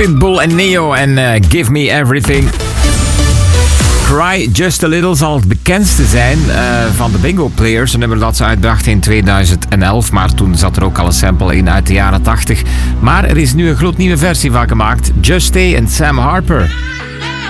Pitbull en Neo en Give Me Everything. Cry Just A Little zal het bekendste zijn van de Bingo Players. Een nummer dat ze uitbrachten in 2011, maar toen zat er ook al een sample in uit de jaren 80. Maar er is nu een gloednieuwe versie van gemaakt. Just Stay en Sam Harper.